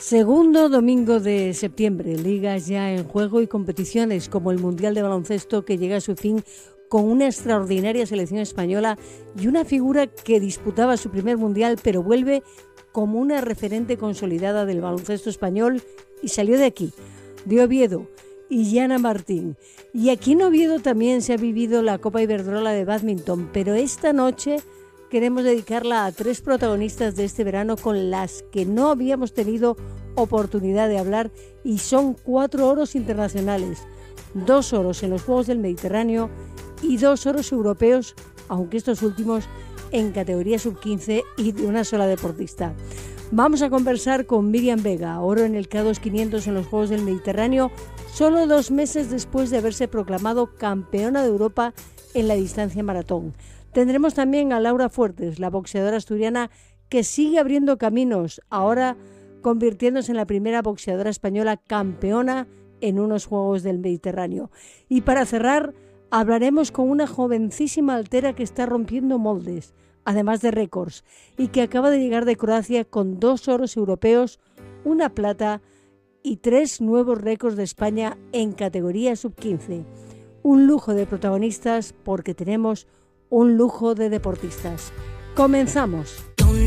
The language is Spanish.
Segundo domingo de septiembre, ligas ya en juego y competiciones como el Mundial de Baloncesto que llega a su fin con una extraordinaria selección española y una figura que disputaba su primer Mundial pero vuelve como una referente consolidada del baloncesto español y salió de aquí, de Oviedo, Illana Martín. Y aquí en Oviedo también se ha vivido la Copa Iberdrola de Bádminton, pero esta noche queremos dedicarla a tres protagonistas de este verano con las que no habíamos tenido oportunidad de hablar y son 4 oros internacionales, 2 oros en los Juegos del Mediterráneo y 2 oros europeos, aunque estos últimos en categoría sub-15 y de una sola deportista. Vamos a conversar con Míriam Vega, oro en el K2 500 en los Juegos del Mediterráneo, solo 2 meses después de haberse proclamado campeona de Europa en la distancia maratón. Tendremos también a Laura Fuertes, la boxeadora asturiana que sigue abriendo caminos, ahora convirtiéndose en la primera boxeadora española campeona en unos Juegos del Mediterráneo. Y para cerrar, hablaremos con una jovencísima altera que está rompiendo moldes, además de récords, y que acaba de llegar de Croacia con 2 oros europeos, 1 plata y 3 nuevos récords de España en categoría sub-15. Un lujo de protagonistas porque tenemos un lujo de deportistas. ¡Comenzamos!